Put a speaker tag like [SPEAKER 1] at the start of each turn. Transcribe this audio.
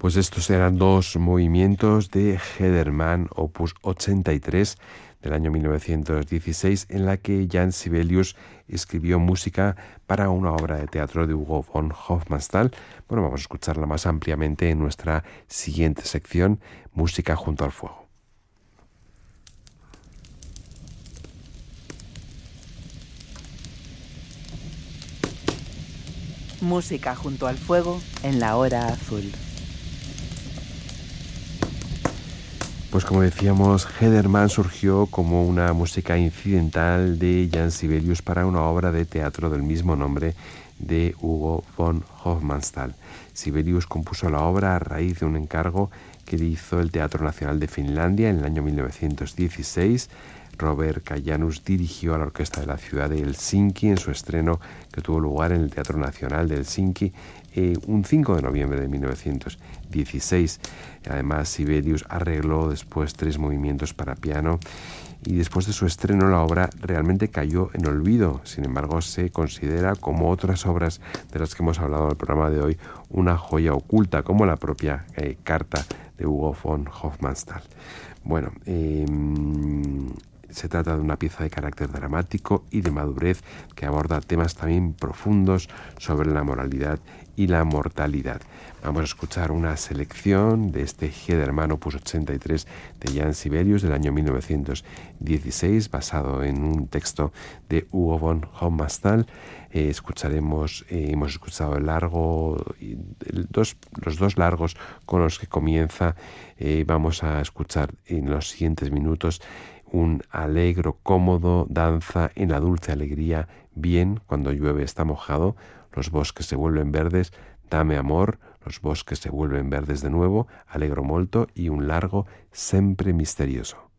[SPEAKER 1] Pues estos eran dos movimientos de Hedermann, opus 83, del año 1916, en la que Jan Sibelius escribió música para una obra de teatro de Hugo von Hofmannsthal. Bueno, vamos a escucharla más ampliamente en nuestra siguiente sección, Música junto al fuego.
[SPEAKER 2] Música junto al fuego en la hora azul.
[SPEAKER 1] Pues como decíamos, Hedermann surgió como una música incidental de Jan Sibelius para una obra de teatro del mismo nombre de Hugo von Hofmannsthal. Sibelius compuso la obra a raíz de un encargo que le hizo el Teatro Nacional de Finlandia en el año 1916. Robert Kajanus dirigió a la orquesta de la ciudad de Helsinki en su estreno que tuvo lugar en el Teatro Nacional de Helsinki un 5 de noviembre de 1916. Además, Sibelius arregló después 3 movimientos para piano y después de su estreno la obra realmente cayó en olvido. Sin embargo, se considera, como otras obras de las que hemos hablado en el programa de hoy, una joya oculta, como la propia carta de Hugo von Hofmannsthal. Bueno, se trata de una pieza de carácter dramático y de madurez que aborda temas también profundos sobre la moralidad y la mortalidad. Vamos a escuchar una selección de este Hedermann opus 83 de Jan Sibelius del año 1916, basado en un texto de Hugo von Hofmannsthal. Hemos escuchado los dos largos con los que comienza. Vamos a escuchar en los siguientes minutos un alegro, cómodo, danza en la dulce alegría, bien, cuando llueve está mojado, los bosques se vuelven verdes, dame amor, los bosques se vuelven verdes de nuevo, alegro molto, y un largo, sempre misterioso.